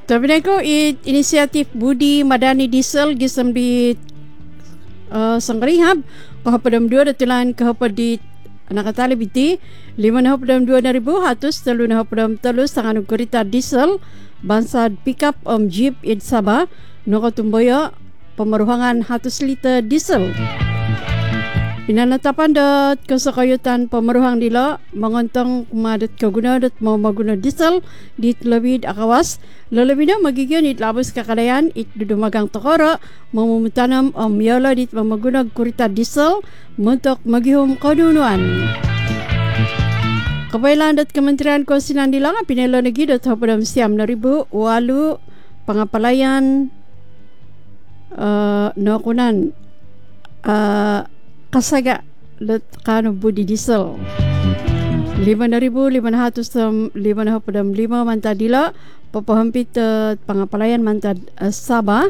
Tapi ko inisiatif Budi Madani Diesel gisam di Sangrihab kahapadam 2 datilan kahapadi nakatali biti 5.2,000 hatus 3.3 sangan kurita diesel bansad pickup jeep id Sabah nokatumboyo pemaruhangan 100 liter diesel. Pinanatapan dat kasakayutan pemaruhang dila mengontong kumadat kaguna dat mau maguna diesel di telabid akawas lalabi na magigyan it labos kakalayan it dudumagang tokoro mamumutanam miyala dit mamagunag kurita diesel muntok magihum kadunuan. Kapailan dat Kementerian Keuangan dila nga pinelo nagi dat hapadam 9,000 walu pangapalayan nakunan kasaga lat kano budi diesel 5,500 5,500 mantad dila papahampit pangapalayan mantad Sabah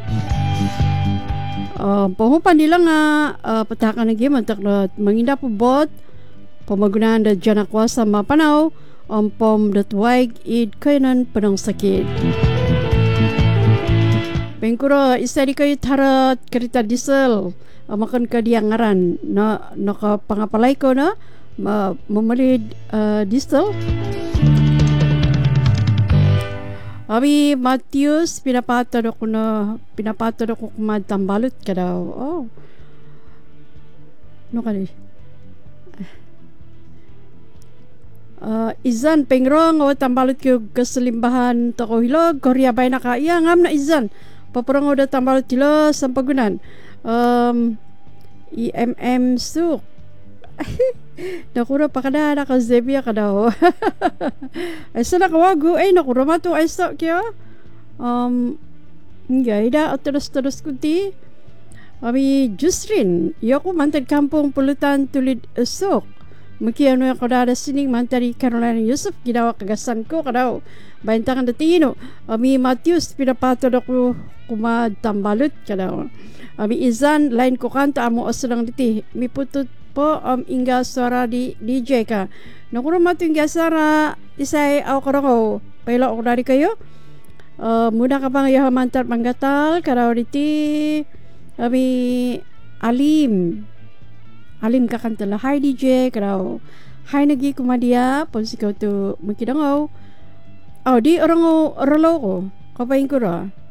pahupan dila nga patakan lagi mantak manginda po bot pamagunaan da janak kuasa mapanaw pom dat waig id kainan panang sakit. Pengkuro isa di kayo tarat kereta diesel makan ka diangaran na nakapangapalay ko na mamalid diesel. Abi Matius pinapatado ko kumatambalot ka daw. Oh. No kani. Izan pengrong o tambalot ko kasalimbahan to ko hilog Korea bay na ka iya ngam na izan paparang o da tambalot tilo sampagunan. EMM suk nakura pa kada nakazebia kada ho ay sa nakawago ay nakura mato ay sa kaya ngaida atras kunti abi Jusrin yako mantad kampung pulutan tulid esok maki ano yung kadada sining mantari Carolina Yusuf ginawa kagasan ko kadaw baintangan datino ami Matius pinapatod ako kumatambalot kadaw ami Izan lain ko kanta amo aslang diti mi putut po inga suara di DJ ka nakuro mato inga suara isay aw karako paila ako dari kayo muna ka pang yahamantar manggatal kadaw diti ami Alim kakantala hi DJ kadaw hi nagi kumadia ponsikaw to makidangaw di orang rolo ko kapain ko ra